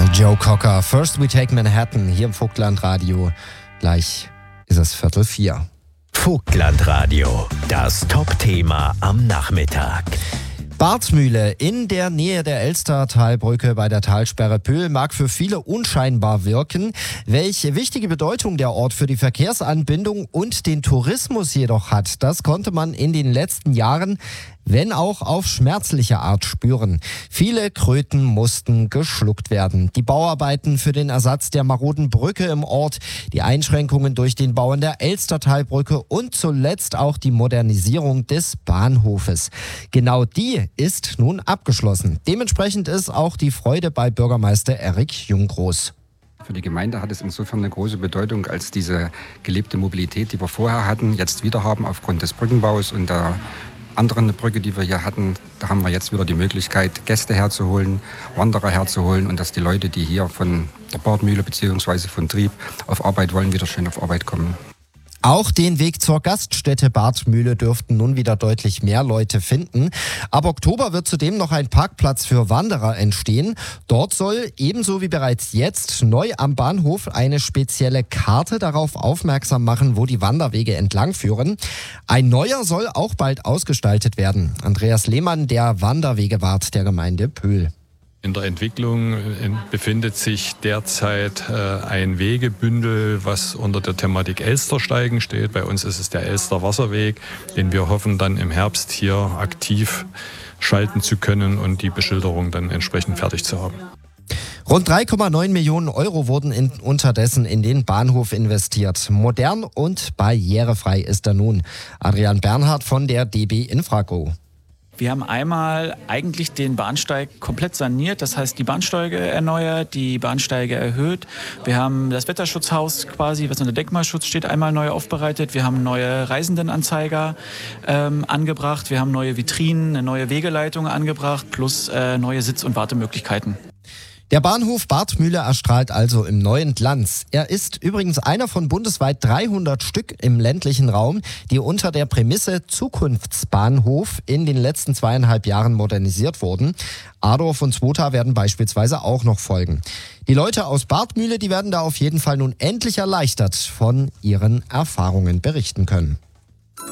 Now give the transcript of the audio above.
Joe Cocker, First We Take Manhattan, hier im Vogtlandradio. Gleich ist es 3:45. Vogtlandradio, das Top-Thema am Nachmittag. Barthmühle in der Nähe der Elstertalbrücke bei der Talsperre Pöhl mag für viele unscheinbar wirken. Welche wichtige Bedeutung der Ort für die Verkehrsanbindung und den Tourismus jedoch hat, das konnte man in den letzten Jahren, wenn auch auf schmerzliche Art, spüren. Viele Kröten mussten geschluckt werden. Die Bauarbeiten für den Ersatz der maroden Brücke im Ort, die Einschränkungen durch den Bau an der Elstertalbrücke und zuletzt auch die Modernisierung des Bahnhofes. Genau die ist nun abgeschlossen. Dementsprechend ist auch die Freude bei Bürgermeister Erik Junggroß. Für die Gemeinde hat es insofern eine große Bedeutung, als diese gelebte Mobilität, die wir vorher hatten, jetzt wieder haben aufgrund des Brückenbaus und der anderen Brücke, die wir hier hatten. Da haben wir jetzt wieder die Möglichkeit, Gäste herzuholen, Wanderer herzuholen und dass die Leute, die hier von der Barthmühle bzw. von Trieb auf Arbeit wollen, wieder schön auf Arbeit kommen. Auch den Weg zur Gaststätte Barthmühle dürften nun wieder deutlich mehr Leute finden. Ab Oktober wird zudem noch ein Parkplatz für Wanderer entstehen. Dort soll ebenso wie bereits jetzt neu am Bahnhof eine spezielle Karte darauf aufmerksam machen, wo die Wanderwege entlang führen. Ein neuer soll auch bald ausgestaltet werden. Andreas Lehmann, der Wanderwegewart der Gemeinde Pöhl. In der Entwicklung befindet sich derzeit ein Wegebündel, was unter der Thematik Elstersteigen steht. Bei uns ist es der Elster Wasserweg, den wir hoffen, dann im Herbst hier aktiv schalten zu können und die Beschilderung dann entsprechend fertig zu haben. Rund 3,9 Millionen Euro wurden unterdessen in den Bahnhof investiert. Modern und barrierefrei ist er nun. Adrian Bernhard von der DB Infrago. Wir haben einmal eigentlich den Bahnsteig komplett saniert, das heißt die Bahnsteige erneuert, die Bahnsteige erhöht. Wir haben das Wetterschutzhaus quasi, was unter Denkmalschutz steht, einmal neu aufbereitet. Wir haben neue Reisendenanzeiger angebracht, wir haben neue Vitrinen, eine neue Wegeleitung angebracht, plus neue Sitz- und Wartemöglichkeiten. Der Bahnhof Barthmühle erstrahlt also im neuen Glanz. Er ist übrigens einer von bundesweit 300 Stück im ländlichen Raum, die unter der Prämisse Zukunftsbahnhof in den letzten 2,5 Jahren modernisiert wurden. Adorf und Zwota werden beispielsweise auch noch folgen. Die Leute aus Barthmühle, die werden da auf jeden Fall nun endlich erleichtert von ihren Erfahrungen berichten können.